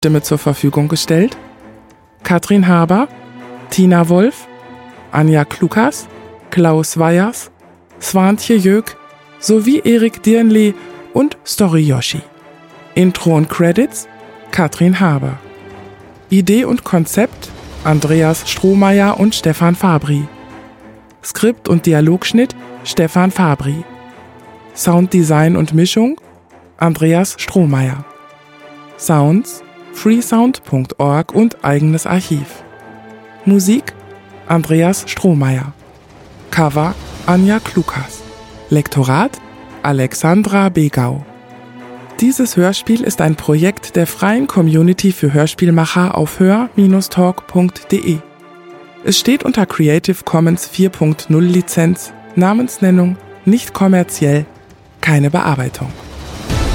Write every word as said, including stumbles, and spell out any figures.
Stimme zur Verfügung gestellt: Katrin Haber, Tina Wolf, Anja Klukas, Klaus Weyers, Swantje Jöck sowie Erik Dirnli und Story Yoshi. Intro und Credits: Katrin Haber. Idee und Konzept: Andreas Strohmeier und Stefan Fabri. Skript und Dialogschnitt: Stefan Fabri. Sounddesign und Mischung: Andreas Strohmeier. Sounds: freesound punkt org und eigenes Archiv. Musik: Andreas Strohmeier. Cover: Anja Klukas. Lektorat: Alexandra Begau. Dieses Hörspiel ist ein Projekt der freien Community für Hörspielmacher auf hör Bindestrich talk punkt de. Es steht unter Creative Commons vier Punkt null Lizenz, Namensnennung, nicht kommerziell, keine Bearbeitung.